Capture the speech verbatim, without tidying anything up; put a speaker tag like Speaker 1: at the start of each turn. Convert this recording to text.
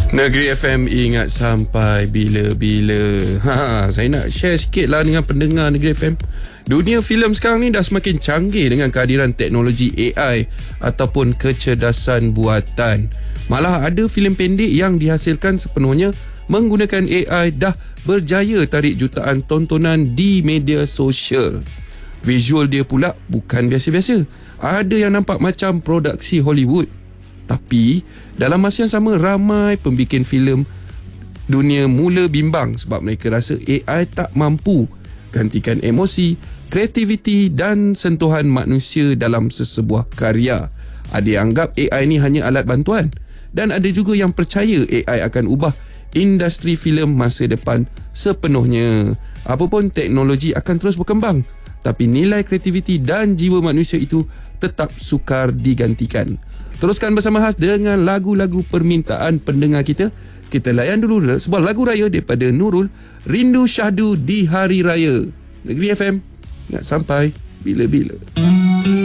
Speaker 1: Negeri F M ingat sampai bila-bila. Ha, saya nak share sikit lah dengan pendengar Negeri F M. Dunia filem sekarang ni dah semakin canggih dengan kehadiran teknologi A I ataupun kecerdasan buatan. Malah ada filem pendek yang dihasilkan sepenuhnya menggunakan A I dah berjaya tarik jutaan tontonan di media sosial. Visual dia pula bukan biasa-biasa. Ada yang nampak macam produksi Hollywood. Tapi dalam masa yang sama, ramai pembikin filem dunia mula bimbang sebab mereka rasa A I tak mampu gantikan emosi, kreativiti dan sentuhan manusia dalam sesebuah karya. Ada yang anggap A I ni hanya alat bantuan, dan ada juga yang percaya A I akan ubah industri filem masa depan sepenuhnya. Apapun, teknologi akan terus berkembang, tapi nilai kreativiti dan jiwa manusia itu tetap sukar digantikan. Teruskan bersama khas dengan lagu-lagu permintaan pendengar kita. Kita layan dulu sebuah lagu raya daripada Nurul, Rindu Syahdu di Hari Raya. Negeri F M, nak sampai bila-bila.